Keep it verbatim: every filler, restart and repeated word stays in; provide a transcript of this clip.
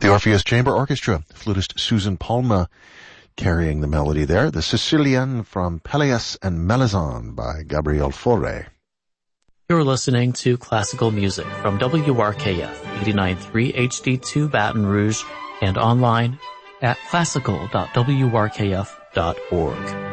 The Orpheus Chamber Orchestra, flutist Susan Palma carrying the melody there. The Sicilian from Pelleas and Melisande by Gabriel Fauré. You're listening to classical music from W R K F eighty-nine point three H D two Baton Rouge and online at classical dot w r k f dot org.